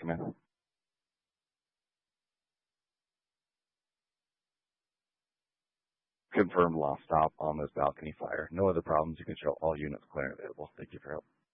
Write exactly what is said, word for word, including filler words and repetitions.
man. Confirm lost stop on this balcony fire. No other problems. You can show all units clear and available. Thank you for help.